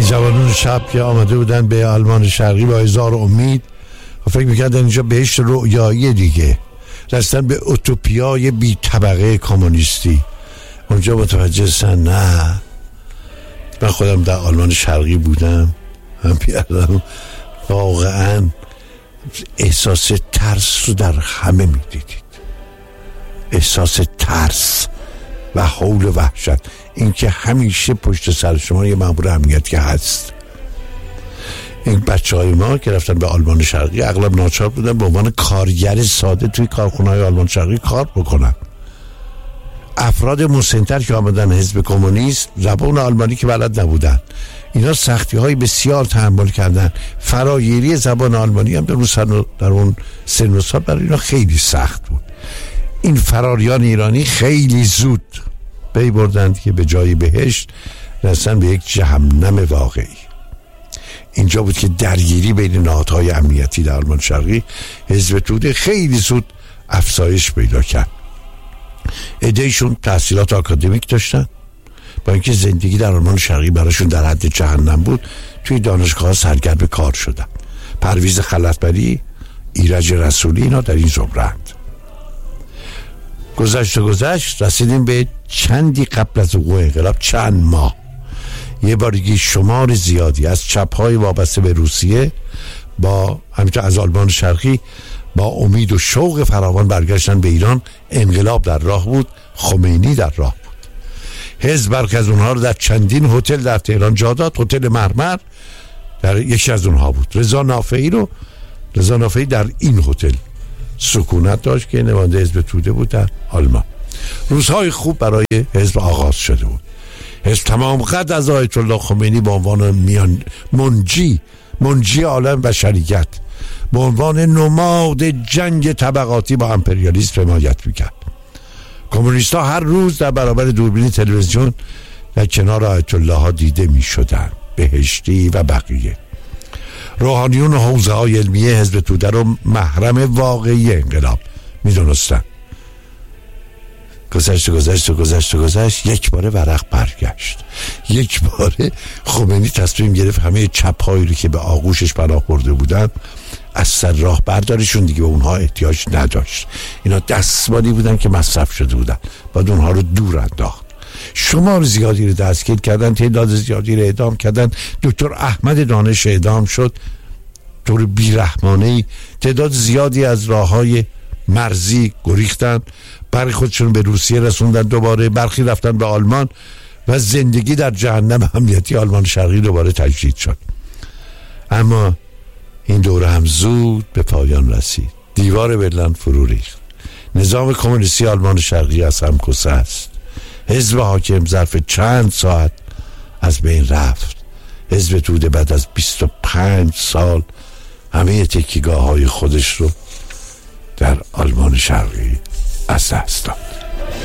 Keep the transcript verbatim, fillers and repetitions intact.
جوانان شب که آمده بودن به آلمان شرقی با هزار امید و فکر میکردن اینجا بهشت رؤیایی دیگه، رسیدن به اوتوپیای بی طبقه کمونیستی. اونجا متوجه شدن نه، من خودم در آلمان شرقی بودم، هم بیادم واقعا احساس ترس رو در همه میدیدید، احساس ترس و حول و وحشت، این که همیشه پشت سر شما یه مأمور امنیتی هست. این بچه های ما که رفتن به آلمان شرقی اغلب ناچار بودن به عنوان کارگر ساده توی کارخونه های آلمان شرقی کار بکنن. افراد مسن‌تر که آمدن حزب کمونیست زبان آلمانی که بلد نبودن، اینا سختی های بسیار تحمل کردن. فراگیری زبان آلمانی هم در اون سن در اون سن و سال برای اینا خیلی سخت بود. این فراریان ایرانی خیلی زود پی بردند که به جای بهشت رسن به یک جهنم واقعی. اینجا بود که درگیری بین نهادهای امنیتی در آلمان شرقی، حزب توده خیلی زود افزایش پیدا کرد. عده‌شون تحصیلات آکادمیک داشتن، با اینکه زندگی در آلمان شرقی براشون در حد جهنم بود، توی دانشگاه سرگرم کار شدن. پرویز خلعتبری، ایرج رسولی، اینا در این زمره‌اند. گذشت و گذشت رسیدیم به چندی قبل از وقوع انقلاب، چند ماه، یه بارگی شمار زیادی از چپ‌های وابسته به روسیه با همینطور از آلمان شرقی با امید و شوق فراوان برگشتن به ایران. انقلاب در راه بود، خمینی در راه بود. حزب برخی از اونها رو در چندین هتل در تهران جا داد. هتل مرمر در یکی از اونها بود. رضا نافعی رو رضا نافعی در این هتل سکونت داشت که نماینده حزب توده بود در آلمان. روزهای خوب برای حزب آغاز شده بود. حزب تمام قد از آیت الله خمینی به عنوان میان منجی منجی عالم بشریت، به عنوان نماد جنگ طبقاتی با امپریالیسم حمایت میکرد. کمونیست‌ها هر روز در برابر دوربین تلویزیون در کنار آیت الله ها دیده میشدند، بهشتی و بقیه. روحانیون و حوزه های علمیه حزب توده رو محرم واقعی انقلاب میدونستن. گذشت و گذشت و گذشت و گذشت یک باره ورق برگشت. یک باره خمینی تصمیم گرفت همه چپ‌هایی رو که به آغوشش پناه برده بودن از سر راه بردارشون، دیگه به اونها احتیاج نداشت. اینا دستمالی بودن که مصرف شده بودن، بعد اونها رو دور انداخت. شمار زیادی رو دستگیر کردن، تعداد زیادی رو اعدام کردن. دکتر احمد دانش اعدام شد طور بیرحمانه‌ای. تعداد زیادی از راه‌های مرزی گریختن، برخی خودشون به روسیه رسوندن، دوباره برخی رفتن به آلمان و زندگی در جهنم امنیتی آلمان شرقی دوباره تجدید شد. اما این دوره هم زود به پایان رسید. دیوار برلین فرو ریخت. نظام کمونیستی آلمان شرقی از هم گسست. حزب حاکم ظرف چند ساعت از بین رفت. حزب توده بعد از بیست و پنج سال همه تکیگاه های خودش رو در آلمان شرقی از دست داد.